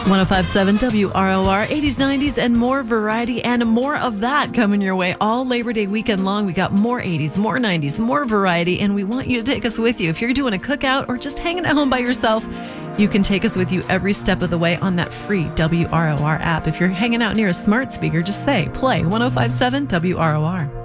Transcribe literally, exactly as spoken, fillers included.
ten fifty-seven W R O R, eighties, nineties, and more variety and more of that coming your way all Labor Day weekend long. We got more eighties, more nineties, more variety, and we want you to take us with you. If you're doing a cookout or just hanging at home by yourself, you can take us with you every step of the way on that free W R O R app. If you're hanging out near a smart speaker, just say, play ten fifty-seven W R O R.